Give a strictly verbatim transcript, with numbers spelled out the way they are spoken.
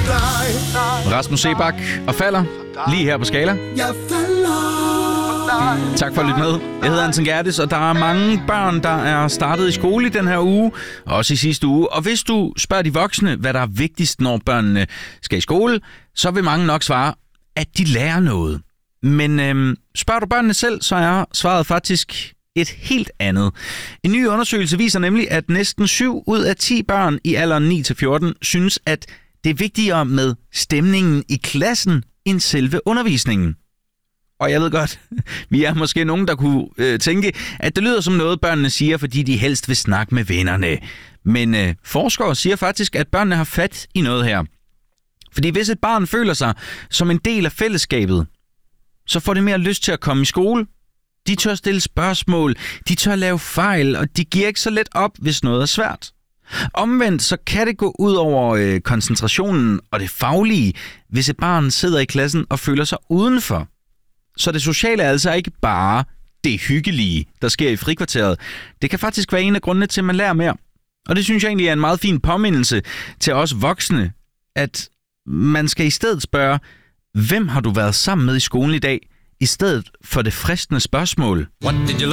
Rasmus Seebach og Falder, lige her på Skala. Tak for at lytte med. Jeg hedder Anton Gerdes, og der er mange børn, der er startet i skole i den her uge, også i sidste uge. Og hvis du spørger de voksne, hvad der er vigtigst, når børnene skal i skole, så vil mange nok svare, at de lærer noget. Men øhm, spørger du børnene selv, så er svaret faktisk et helt andet. En ny undersøgelse viser nemlig, at næsten syv ud af ti børn i alderen ni til fjorten synes, at det er vigtigere med stemningen i klassen end selve undervisningen. Og jeg ved godt, vi er måske nogen, der kunne øh, tænke, at det lyder som noget, børnene siger, fordi de helst vil snakke med vennerne. Men øh, forskere siger faktisk, at børnene har fat i noget her. Fordi hvis et barn føler sig som en del af fællesskabet, så får det mere lyst til at komme i skole. De tør stille spørgsmål, de tør lave fejl, og de giver ikke så let op, hvis noget er svært. Omvendt så kan det gå ud over øh, koncentrationen og det faglige, hvis et barn sidder i klassen og føler sig udenfor. Så det sociale er altså ikke bare det hyggelige, der sker i frikvarteret. Det kan faktisk være en af grundene til, at man lærer mere. Og det synes jeg egentlig er en meget fin påmindelse til os voksne, at man skal i stedet spørge, hvem har du været sammen med i skolen i dag, i stedet for det fristende spørgsmål. What did you